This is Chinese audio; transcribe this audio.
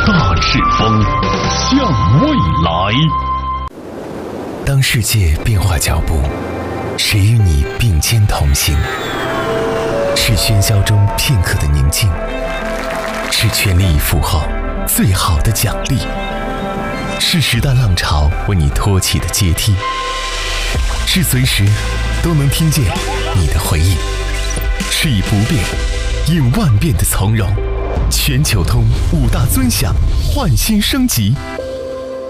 大赤峰，向未来。 当世界变化脚步，谁与你并肩同行？是喧嚣中片刻的宁静，是全力以赴后最好的奖励，是时代浪潮为你托起的阶梯，是随时都能听见你的回应，是以不变应万变的从容。全球通5大尊享，焕新升级。